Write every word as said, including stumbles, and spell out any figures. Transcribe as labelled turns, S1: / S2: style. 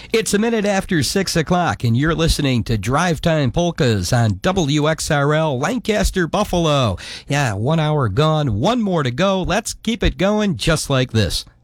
S1: It's a minute after six o'clock, and you're listening to Drive Time Polkas on W X R L Lancaster Buffalo. Yeah, one hour gone, one more to go. Let's keep it going just like this.